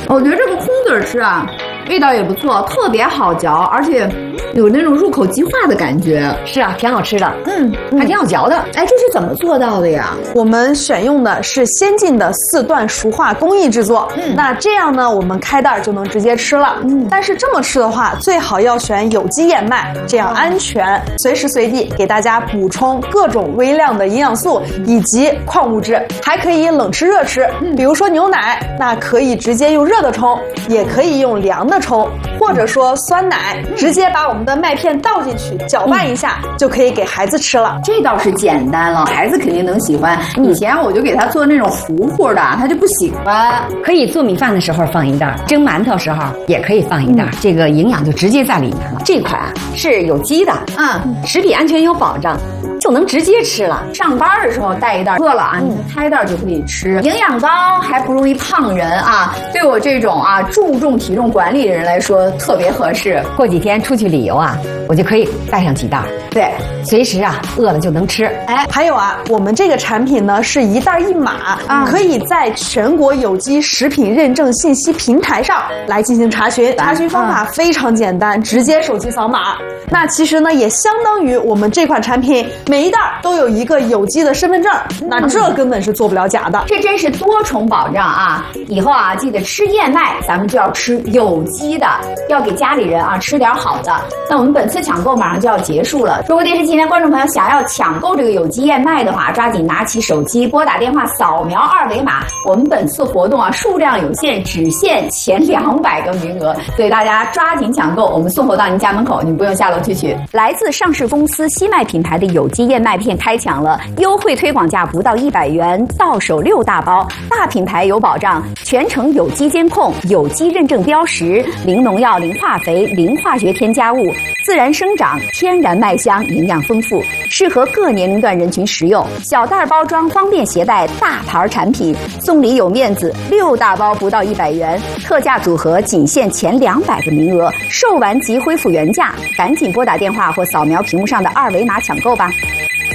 我觉得这个空嘴吃啊，味道也不错，特别好嚼，而且有那种入口即化的感觉。 是啊，挺好吃的，还挺好嚼的。 哎，这是怎么做到的呀？ 我们选用的是先进的4段熟化工艺制作，那这样呢，我们开袋就能直接吃了。但是这么吃的话，最好要选有机燕麦，这样安全，随时随地给大家补充各种微量的营养素以及矿物质，还可以冷吃热吃。比如说牛奶，那可以直接用热的冲，也可以用凉的冲，或者说酸奶，直接把我们的麦片倒进去，搅拌一下，就可以给孩子吃了。 这倒是简单了，孩子肯定能喜欢。以前我就给他做那种糊糊的，他就不喜欢。 可以做米饭的时候放一袋，蒸馒头时候也可以放一袋，这个营养就直接在里面了。这款啊是有机的，食品安全有保障，就能直接吃了。 上班的时候带一袋，饿了啊，你就开袋就可以吃。营养高还不容易胖人啊，对我这种注重体重管理的人来说特别合适。 过几天出去旅游啊，我就可以带上几袋， 对， 随时啊饿了就能吃。 哎，还有啊，我们这个产品呢是一袋一码，可以在全国有机食品认证信息平台上来进行查询。查询方法非常简单，直接手机扫码。那其实呢，也相当于我们这款产品每一袋都有一个有机的身份证，那这根本是做不了假的。 这真是多重保障啊！以后啊，记得吃燕麦，咱们就要吃有机的，要给家里人吃点好的。那我们本次抢购马上就要结束了。中国电视今天观众朋友想要抢购这个有机燕麦的话，抓紧拿起手机，拨打电话，扫描2维码。我们本次活动数量有限，只限前200个名额，所以大家抓紧抢购，我们送货到您家门口，您不用下楼去取。来自上市公司西麦品牌的有机燕麦片开抢了，优惠推广价不到100元，到手6大包，大品牌有保障，全程有机监控，有机认证标识，零农药、零化肥、零化学添加物，自然生长，天然麦香，营养丰富，适合各年龄段人群食用。小袋包装方便携带，大牌产品，送礼有面子，6大包不到100元，特价组合仅限前200个名额，售完即恢复原价，赶紧拨打电话或扫描屏幕上的2维码抢购吧。